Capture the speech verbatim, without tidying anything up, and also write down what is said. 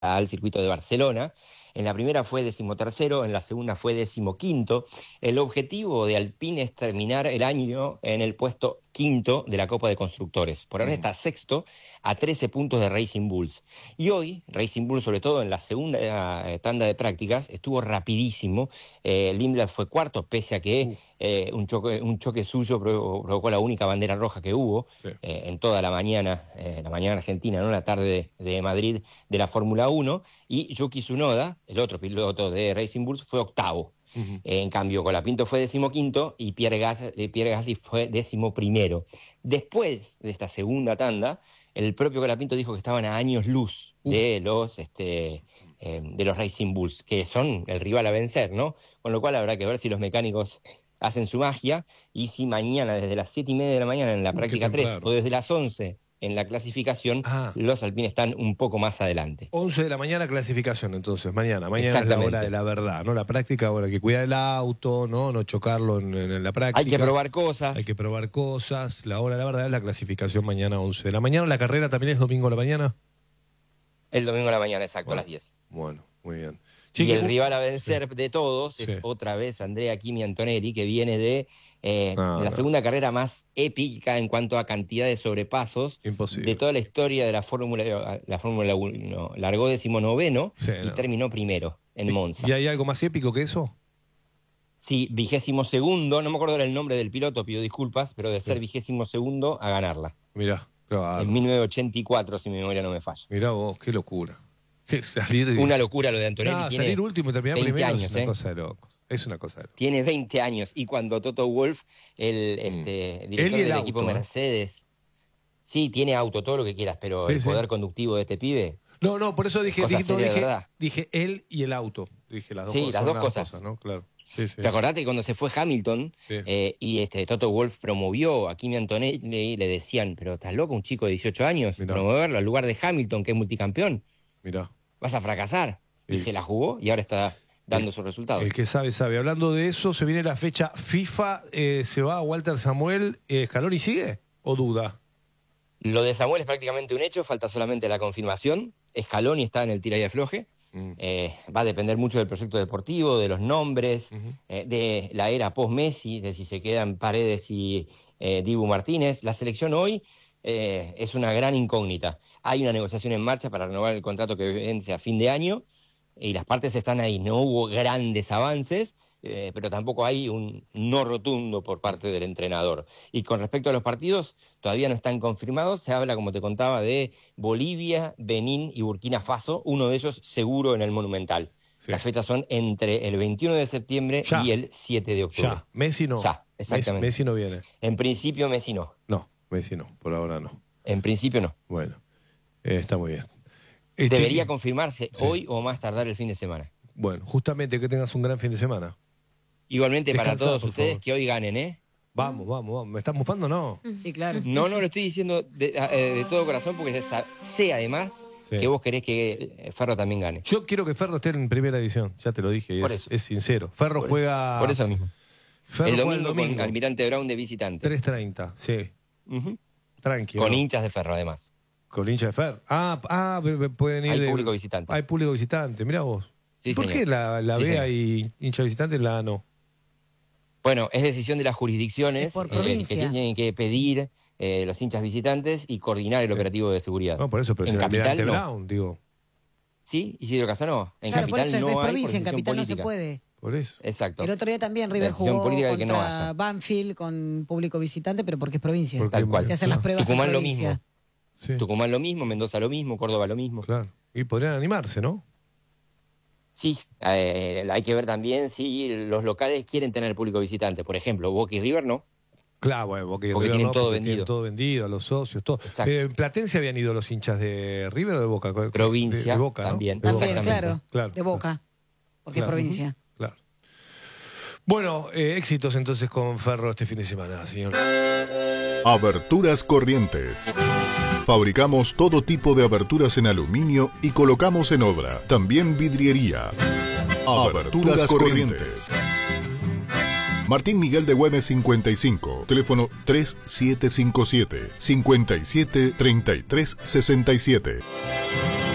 al circuito de Barcelona. En la primera fue decimotercero, en la segunda fue decimoquinto. El objetivo de Alpine es terminar el año en el puesto quinto de la Copa de Constructores. Por ahora está sexto, a trece puntos de Racing Bulls. Y hoy, Racing Bulls, sobre todo en la segunda eh, tanda de prácticas, estuvo rapidísimo. Eh, Lindblad fue cuarto, pese a que eh, un, choque, un choque suyo provocó la única bandera roja que hubo sí. eh, en toda la mañana, eh, la mañana argentina, ¿no? La tarde de, de Madrid de la Fórmula uno. Y Yuki Tsunoda, el otro piloto de Racing Bulls, fue octavo. Uh-huh. En cambio, Colapinto fue decimoquinto y Pierre Gasly, Pierre Gasly fue decimoprimero. Después de esta segunda tanda, el propio Colapinto dijo que estaban a años luz uh. de los este, eh, de los Racing Bulls, que son el rival a vencer, ¿no? Con lo cual habrá que ver si los mecánicos hacen su magia y si mañana desde las siete y media de la mañana en la práctica tres o desde las once en la clasificación, ah. los Alpine están un poco más adelante. once de la mañana clasificación, entonces, mañana. Mañana es la hora de la verdad, ¿no? La práctica, bueno, hay que cuidar el auto, ¿no? No chocarlo en, en la práctica. Hay que probar cosas. Hay que probar cosas. La hora de la verdad es la clasificación mañana once de la mañana. ¿La carrera también es domingo a la mañana? El domingo a la mañana, exacto, bueno, a las diez. Bueno, muy bien. Sí, y el rival a vencer sí. de todos es sí. otra vez Andrea Kimi Antonelli, que viene de... Eh, ah, la no. segunda carrera más épica en cuanto a cantidad de sobrepasos Imposible. de toda la historia de la Fórmula la Fórmula uno. Largó decimonoveno sí, y no. terminó primero en Monza. ¿Y hay algo más épico que eso? Sí, vigésimo segundo, no me acuerdo el nombre del piloto, pido disculpas, pero de ser sí. vigésimo segundo a ganarla. Mirá, claro. En mil novecientos ochenta y cuatro, si mi memoria no me falla. Mirá vos, qué locura. Salir de... Una locura lo de Antonelli. No, salir último y terminar primero años, es una ¿eh? cosa de locos. Es una cosa de locos. Tiene veinte años y cuando Toto Wolff, el este, director el del auto, equipo Mercedes, ¿eh? Sí, tiene auto, todo lo que quieras, pero sí, el poder sí. conductivo de este pibe... No, no, por eso dije, dije, no, dije, dije él y el auto. Dije las dos sí, cosas. las dos cosas. cosas, ¿no? Claro. Sí, sí. ¿Te acordate que cuando se fue Hamilton sí. eh, y este Toto Wolff promovió a Kimi Antonelli, le decían, pero ¿estás loco, un chico de dieciocho años? Mirá. Promoverlo al lugar de Hamilton, que es multicampeón. Mirá. Vas a fracasar. Y sí. se la jugó y ahora está dando el, sus resultados. El que sabe, sabe. Hablando de eso, se viene la fecha FIFA, eh, se va a Walter Samuel, eh, ¿Scaloni sigue o duda? Lo de Samuel es prácticamente un hecho, falta solamente la confirmación. Scaloni está en el tira y afloje. Mm. Eh, va a depender mucho del proyecto deportivo, de los nombres, uh-huh. eh, de la era post-Messi, de si se quedan Paredes y eh, Dibu Martínez. La selección hoy eh, es una gran incógnita. Hay una negociación en marcha para renovar el contrato que vence a fin de año y las partes están ahí. No hubo grandes avances, eh, pero tampoco hay un no rotundo por parte del entrenador. Y con respecto a los partidos, todavía no están confirmados. Se habla, como te contaba, de Bolivia, Benín y Burkina Faso, uno de ellos seguro en el Monumental. Sí. Las fechas son entre el veintiuno de septiembre ya. y el siete de octubre. Ya, Messi no. Ya, exactamente. Messi no viene. En principio Messi no. No, Messi no, por ahora no. En principio no. Bueno, eh, está muy bien. El Debería chiqui... confirmarse sí. hoy o más tardar el fin de semana. Bueno, justamente que tengas un gran fin de semana. Igualmente Descansá, para todos ustedes favor. Que hoy ganen, ¿eh? Vamos, vamos, vamos. ¿Me estás mufando o no? Sí, claro. No, no, lo estoy diciendo de, de, de todo corazón porque sé además sí. que vos querés que Ferro también gane. Yo quiero que Ferro esté en primera edición, ya te lo dije, y por es, eso. es sincero. Ferro por juega... Eso. Por eso mismo. Ferro el, domingo el domingo con Almirante Brown de visitante. tres treinta, sí. Uh-huh. Tranquilo. Con hinchas de Ferro, además. Con hinchas de Ferro. Ah, ah, pueden ir... Hay de... público visitante. Hay público visitante, mirá vos. Sí, ¿Por señor. qué la, la sí, B señor. hay hincha visitante y la A no? Bueno, es decisión de las jurisdicciones es por eh, que tienen que pedir eh, los hinchas visitantes y coordinar el sí. operativo de seguridad. No, por eso, pero en es Capital no. Brown, digo. Sí, Isidro Casanova. En claro, Capital por eso no es hay provincia, en Capital política. No se puede. Por eso. Exacto. El otro día también River jugó contra que no Banfield con público visitante, pero porque es provincia. Porque Tal cual. Se hacen las pruebas Tucumán en lo provincia. mismo. Sí. Tucumán lo mismo, Mendoza lo mismo, Córdoba lo mismo. Claro. Y podrían animarse, ¿no? Sí, eh, hay que ver también si los locales quieren tener público visitante. Por ejemplo, Boca y River no. Claro, bueno, Boca y porque River tienen no, todo porque vendido. Tienen todo vendido, a los socios, todo. Eh, ¿En Platense habían ido los hinchas de River o de Boca? Provincia, de, de Boca, también. ¿no? También, Boca, claro, claro. De Boca, porque claro. es provincia. Claro. Bueno, eh, éxitos entonces con Ferro este fin de semana, señor. Aberturas Corrientes. Fabricamos todo tipo de aberturas en aluminio y colocamos en obra. También vidriería. Aberturas, Aberturas Corrientes. Martín Miguel de Güemes cincuenta y cinco. Teléfono tres siete cinco siete, cinco siete, tres tres seis siete.